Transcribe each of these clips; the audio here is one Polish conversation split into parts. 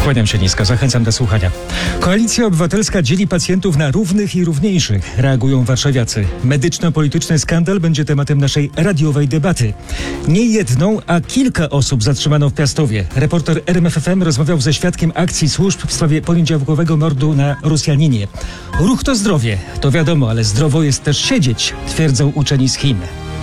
Kłaniam się nisko, zachęcam do słuchania. Koalicja Obywatelska dzieli pacjentów na równych i równiejszych. Reagują warszawiacy. Medyczno-polityczny skandal będzie tematem naszej radiowej debaty. Nie jedną, a kilka osób zatrzymano w Piastowie. Reporter RMFFM rozmawiał ze świadkiem akcji służb w sprawie poniedziałkowego mordu na Rosjaninie. Ruch to zdrowie, to wiadomo, ale zdrowo jest też siedzieć, twierdzą uczeni z Chin.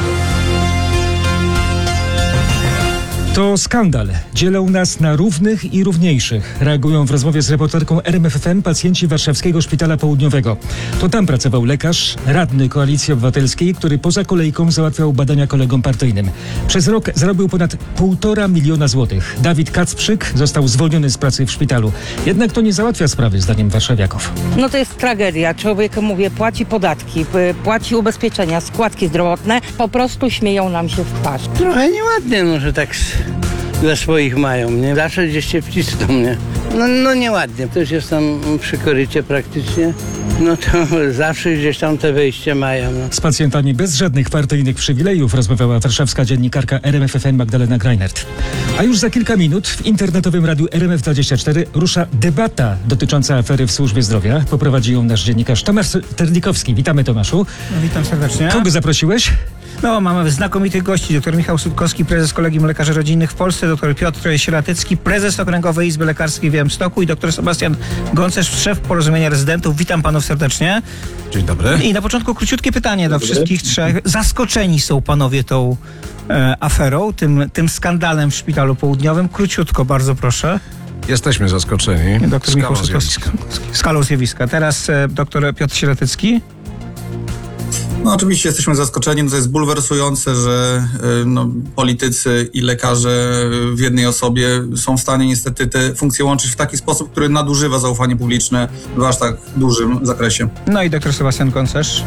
To skandal. Dzielą nas na równych i równiejszych. Reagują w rozmowie z reporterką RMFFM pacjenci Warszawskiego Szpitala Południowego. To tam pracował lekarz, radny Koalicji Obywatelskiej, który poza kolejką załatwiał badania kolegom partyjnym. Przez rok zarobił ponad 1,5 miliona złotych. Dawid Kacprzyk został zwolniony z pracy w szpitalu. Jednak to nie załatwia sprawy, zdaniem warszawiaków. No to jest tragedia. Człowiek, płaci podatki, płaci ubezpieczenia, składki zdrowotne. Po prostu śmieją nam się w twarz. Trochę nieładnie, no, że tak dla swoich mają, nie? Zawsze gdzieś się wcisną, nie? No nieładnie. Ktoś jest tam przy korycie praktycznie, no to zawsze gdzieś tam te wejście mają. No. Z pacjentami bez żadnych partyjnych przywilejów rozmawiała warszawska dziennikarka RMFFM Magdalena Greinert. A już za kilka minut w internetowym radiu RMF24 rusza debata dotycząca afery w służbie zdrowia. Poprowadzi ją nasz dziennikarz Tomasz Terlikowski. Witamy, Tomaszu. No, witam serdecznie. Kogo zaprosiłeś? No, mamy znakomitych gości. Dr Michał Sutkowski, prezes Kolegium Lekarzy Rodzinnych w Polsce, dr Piotr Sieratycki, prezes Okręgowej Izby Lekarskiej w Białymstoku i dr Sebastian Goncerz, szef Porozumienia Rezydentów. Witam panów serdecznie. Dzień dobry. I na początku króciutkie pytanie do wszystkich trzech. Zaskoczeni są panowie tą aferą, tym skandalem w Szpitalu Południowym? Króciutko, bardzo proszę. Jesteśmy zaskoczeni. Dr Michał Sutkowski. Skalą zjawiska. Teraz dr Piotr Sieratycki. No oczywiście jesteśmy zaskoczeni, no to jest bulwersujące, że politycy i lekarze w jednej osobie są w stanie niestety te funkcje łączyć w taki sposób, który nadużywa zaufanie publiczne w aż tak dużym zakresie. No i dr Sebastian Goncerz.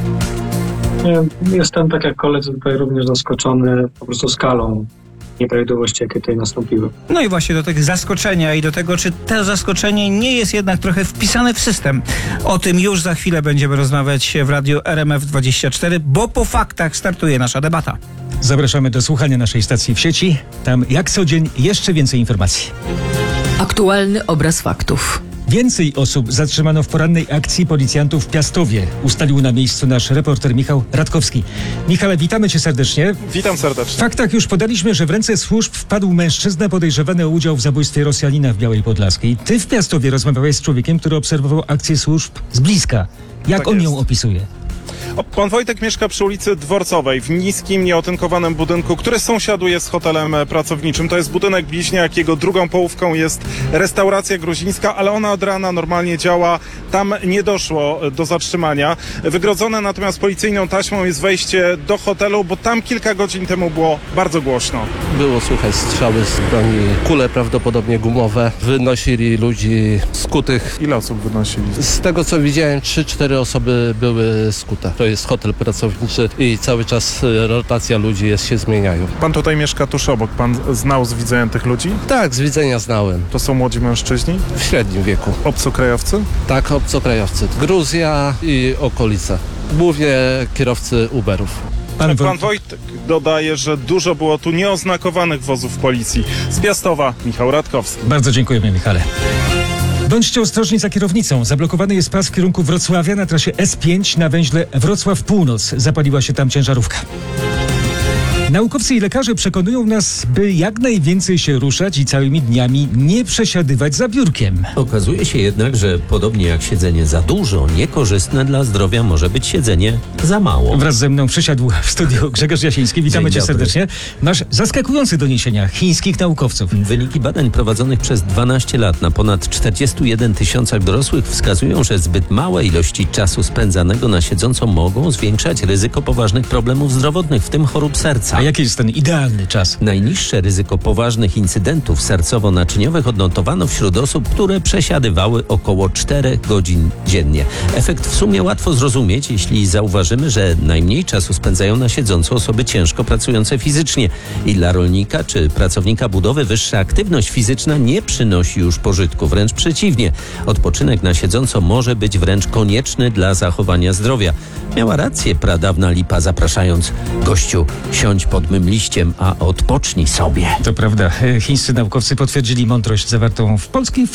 Jestem, tak jak koledzy, tutaj również zaskoczony po prostu skalą nieprawidłowości, jakie tutaj nastąpiły. No i właśnie do tego zaskoczenia i do tego, czy to zaskoczenie nie jest jednak trochę wpisane w system. O tym już za chwilę będziemy rozmawiać w radiu RMF24, bo po faktach startuje nasza debata. Zapraszamy do słuchania naszej stacji w sieci. Tam jak co dzień jeszcze więcej informacji. Aktualny obraz faktów. Więcej osób zatrzymano w porannej akcji policjantów w Piastowie. Ustalił na miejscu nasz reporter Michał Radkowski. Michale, witamy cię serdecznie. Witam serdecznie. W faktach już podaliśmy, że w ręce służb wpadł mężczyzna podejrzewany o udział w zabójstwie Rosjanina w Białej Podlaskiej. Ty w Piastowie rozmawiałeś z człowiekiem, który obserwował akcję służb z bliska. Jak Tak on jest. ją opisuje? Pan Wojtek mieszka przy ulicy Dworcowej, w niskim, nieotynkowanym budynku, który sąsiaduje z hotelem pracowniczym. To jest budynek bliźniak, jego drugą połówką jest restauracja gruzińska, ale ona od rana normalnie działa. Tam nie doszło do zatrzymania. Wygrodzone natomiast policyjną taśmą jest wejście do hotelu, bo tam kilka godzin temu było bardzo głośno. Było słychać strzały z broni, kule prawdopodobnie gumowe. Wynosili ludzi skutych. Ile osób wynosili? Z tego co widziałem, 3-4 osoby były skute. To jest hotel pracowniczy i cały czas rotacja ludzi jest, się zmieniają. Pan tutaj mieszka tuż obok. Pan znał z widzenia tych ludzi? Tak, z widzenia znałem. To są młodzi mężczyźni? W średnim wieku. Obcokrajowcy? Tak, obcokrajowcy. Gruzja i okolice. Głównie kierowcy Uberów. Pan Wojtek dodaje, że dużo było tu nieoznakowanych wozów policji. Z Piastowa Michał Radkowski. Bardzo dziękujemy, Michale. Bądźcie ostrożni za kierownicą. Zablokowany jest pas w kierunku Wrocławia na trasie S5 na węźle Wrocław Północ. Zapaliła się tam ciężarówka. Naukowcy i lekarze przekonują nas, by jak najwięcej się ruszać i całymi dniami nie przesiadywać za biurkiem. Okazuje się jednak, że podobnie jak siedzenie za dużo, niekorzystne dla zdrowia może być siedzenie za mało. Wraz ze mną przysiadł w studiu Grzegorz Jasiński. Witamy cię serdecznie. Masz zaskakujące doniesienia chińskich naukowców. Wyniki badań prowadzonych przez 12 lat na ponad 41 tysiącach dorosłych wskazują, że zbyt małe ilości czasu spędzanego na siedząco mogą zwiększać ryzyko poważnych problemów zdrowotnych, w tym chorób serca. A jaki jest ten idealny czas? Najniższe ryzyko poważnych incydentów sercowo-naczyniowych odnotowano wśród osób, które przesiadywały około 4 godzin dziennie. Efekt w sumie łatwo zrozumieć, jeśli zauważymy, że najmniej czasu spędzają na siedząco osoby ciężko pracujące fizycznie. I dla rolnika czy pracownika budowy wyższa aktywność fizyczna nie przynosi już pożytku, wręcz przeciwnie. Odpoczynek na siedząco może być wręcz konieczny dla zachowania zdrowia. Miała rację pradawna lipa, zapraszając: gościu, siądź pod mym liściem, a odpocznij sobie. To prawda. Chińscy naukowcy potwierdzili mądrość zawartą w polskiej